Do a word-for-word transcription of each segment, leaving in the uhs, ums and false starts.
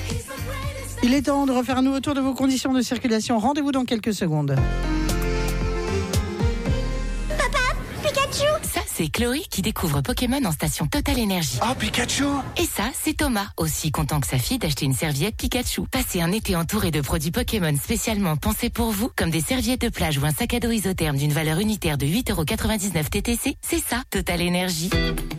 Il est temps de refaire un nouveau tour de vos conditions de circulation. Rendez-vous dans quelques secondes. Ça, c'est Chloé qui découvre Pokémon en station Total Énergie. Oh, Pikachu! Et ça, c'est Thomas, aussi content que sa fille d'acheter une serviette Pikachu. Passez un été entouré de produits Pokémon spécialement pensés pour vous, comme des serviettes de plage ou un sac à dos isotherme d'une valeur unitaire de huit euros quatre-vingt-dix-neuf T T C. C'est ça, Total Énergie.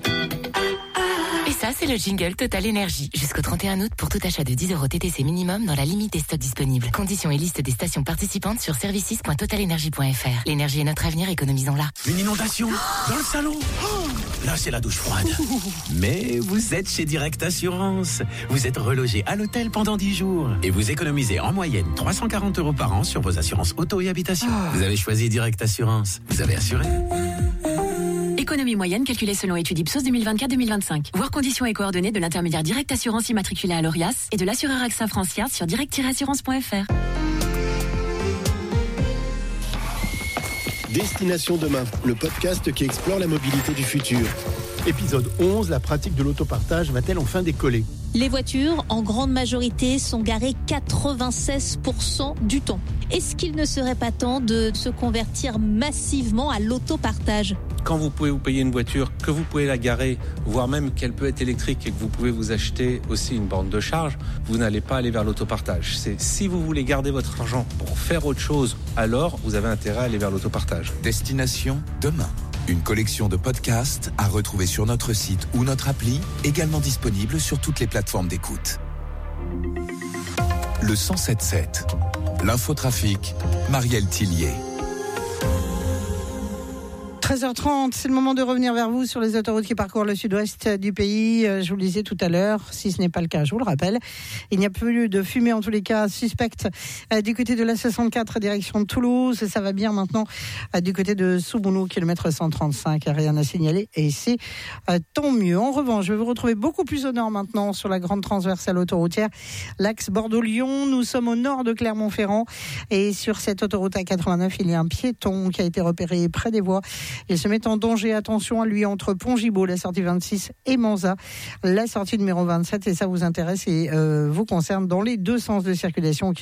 Et ça, c'est le jingle Total Énergie. Jusqu'au trente et un août, pour tout achat de dix euros T T C minimum dans la limite des stocks disponibles. Conditions et liste des stations participantes sur services point total énergie point f r. L'énergie est notre avenir, économisons-la. Une inondation dans le salon. Oh, là, c'est la douche froide. Mais vous êtes chez Direct Assurance. Vous êtes relogé à l'hôtel pendant dix jours. Et vous économisez en moyenne trois cent quarante euros par an sur vos assurances auto et habitation. Vous avez choisi Direct Assurance. Vous avez assuré. Économie moyenne calculée selon étude Ipsos deux mille vingt-quatre deux mille vingt-cinq. Voir conditions et coordonnées de l'intermédiaire Direct Assurance immatriculé à l'Orias et de l'assureur AXA Francias sur direct tiret assurance point f r. Destination Demain, le podcast qui explore la mobilité du futur. Épisode onze, la pratique de l'autopartage va-t-elle enfin décoller ? Les voitures, en grande majorité, sont garées quatre-vingt-seize pour cent du temps. Est-ce qu'il ne serait pas temps de se convertir massivement à l'autopartage ? Quand vous pouvez vous payer une voiture, que vous pouvez la garer, voire même qu'elle peut être électrique et que vous pouvez vous acheter aussi une borne de charge, vous n'allez pas aller vers l'autopartage. C'est si vous voulez garder votre argent pour faire autre chose, alors vous avez intérêt à aller vers l'autopartage. Destination Demain. Une collection de podcasts à retrouver sur notre site ou notre appli, également disponible sur toutes les plateformes d'écoute. Le cent sept sept. L'infotrafic, Marielle Tillier. treize heures trente, c'est le moment de revenir vers vous sur les autoroutes qui parcourent le sud-ouest du pays. Je vous le disais tout à l'heure, si ce n'est pas le cas, je vous le rappelle, il n'y a plus de fumée en tous les cas suspecte du côté de la soixante-quatre direction de Toulouse. Ça va bien maintenant du côté de Soubounou, kilomètre cent trente-cinq, rien à signaler et c'est tant mieux. En revanche, je vais vous retrouver beaucoup plus au nord maintenant sur la grande transversale autoroutière, l'axe Bordeaux-Lyon. Nous sommes au nord de Clermont-Ferrand et sur cette autoroute A quatre-vingt-neuf, il y a un piéton qui a été repéré près des voies. Il se met en danger, attention à lui, entre Pont-Gibaud, la sortie vingt-six, et Manzat, la sortie numéro vingt-sept. Et ça vous intéresse et euh, vous concerne dans les deux sens de circulation.